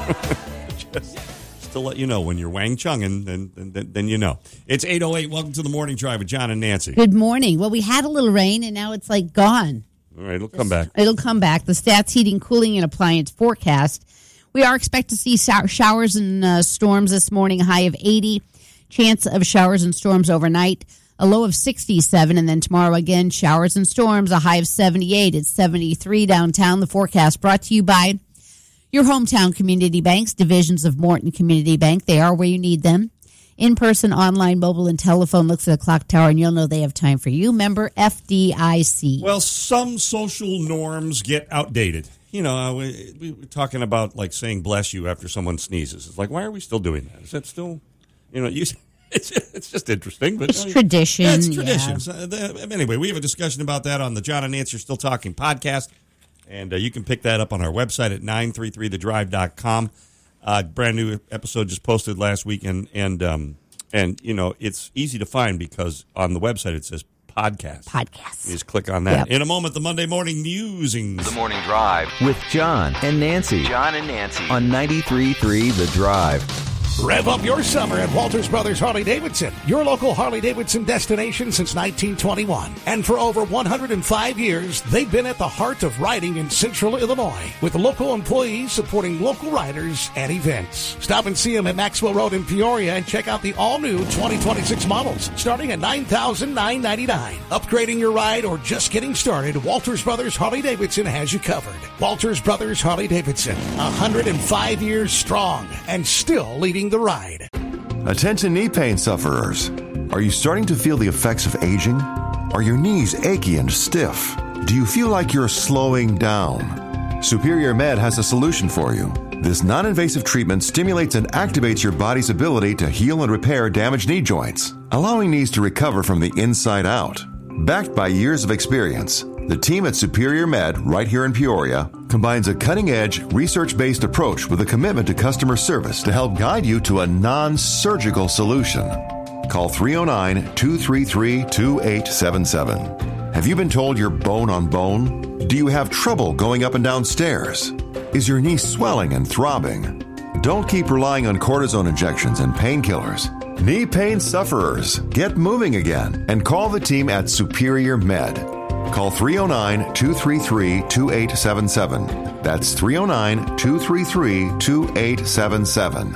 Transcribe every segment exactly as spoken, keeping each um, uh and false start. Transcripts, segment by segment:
Just, just to let you know, when you're Wang Chung, then, then, then you know. It's eight oh eight. Welcome to the Morning Drive with John and Nancy. Good morning. Well, we had a little rain, and now it's like gone. All right, it'll come back. It'll come back. The Stats Heating, Cooling, and Appliance forecast. We are expected to see showers and uh, storms this morning, a high of eighty. Chance of showers and storms overnight, a low of sixty-seven. And then tomorrow again, showers and storms, a high of seventy-eight. It's seventy-three downtown. The forecast brought to you by your hometown community banks, divisions of Morton Community Bank. They are where you need them. In-person, online, mobile, and telephone. Looks at the clock tower, and you'll know they have time for you. Member F D I C. Well, some social norms get outdated. You know, we, we were talking about, like, saying bless you after someone sneezes. It's like, why are we still doing that? Is that still, you know, you, it's, it's just interesting. But It's tradition. Yeah, it's tradition. Yeah. Uh, anyway, we have a discussion about that on the John and Nancy Are Still Talking podcast. And uh, you can pick that up on our website at nine three three the drive dot com. Uh, brand new episode just posted last week. And, and, um, and, you know, it's easy to find because on the website it says podcast. Podcast. You just click on that. Yep. In a moment, the Monday morning musings. The Morning Drive with John and Nancy John and Nancy on ninety-three point three The Drive. Rev up your summer at Walters Brothers Harley-Davidson, your local Harley-Davidson destination since nineteen twenty-one. And for over one hundred five years, they've been at the heart of riding in Central Illinois, with local employees supporting local riders and events. Stop and see them at Maxwell Road in Peoria and check out the all-new twenty twenty-six models, starting at nine thousand nine hundred ninety-nine dollars. Upgrading your ride or just getting started, Walters Brothers Harley-Davidson has you covered. Walters Brothers Harley-Davidson, one hundred five years strong and still leading the ride. Attention knee pain sufferers. Are you starting to feel the effects of aging? Are your knees achy and stiff? Do you feel like you're slowing down? Superior Med has a solution for you. This non-invasive treatment stimulates and activates your body's ability to heal and repair damaged knee joints, allowing knees to recover from the inside out. Backed by years of experience, the team at Superior Med, right here in Peoria, combines a cutting-edge, research-based approach with a commitment to customer service to help guide you to a non-surgical solution. Call three oh nine, two three three, two eight seven seven. Have you been told you're bone on bone? Do you have trouble going up and down stairs? Is your knee swelling and throbbing? Don't keep relying on cortisone injections and painkillers. Knee pain sufferers, get moving again and call the team at Superior Med. Call three oh nine, two three three, two eight seven seven. That's three oh nine, two three three, two eight seven seven.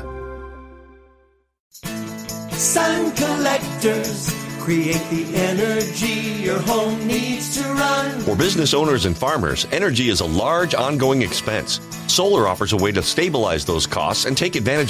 Sun collectors create the energy your home needs to run. For business owners and farmers, energy is a large ongoing expense. Solar offers a way to stabilize those costs and take advantage